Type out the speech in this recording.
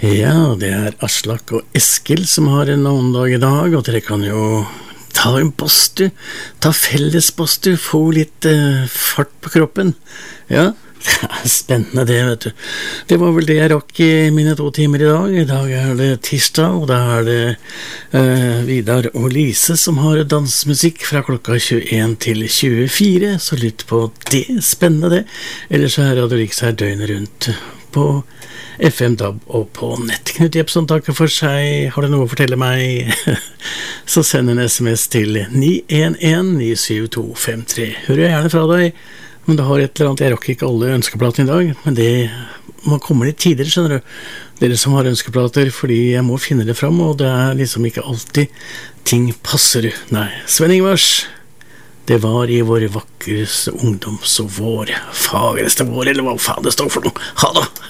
Ja, det Aslak og Eskil som har en navnedag i dag, og dere kan jo ta en badstue, ta fellesbadstue, få litt fart på kroppen. Ja, det spennende det, vet du. Det var vel det jeg rakk i mine 2 timer i dag. I dag det tirsdag, og da det Vidar og Lise som har dansmusikk fra klokka 21 til 24, så lytt på det, spennende det. Ellers så Radio Riks her døgnet rundt på FM, DAB og på nett. Knut Jepson takker for seg. Har du noe å fortelle meg? Så send en SMS til 911-97253. Hører jeg gjerne fra deg, men det har et eller annet. Jeg rakk ikke alle ønskeplatene i dag, men det må komme litt tidligere, skjønner du. Dere som har ønskeplater, fordi jeg må finne det fram, og det liksom ikke alltid ting passer. Nei, Sven Ingvars, det var i vår vakreste ungdoms- og vår fagreste vår, eller hva faen det står for noe. Ha det!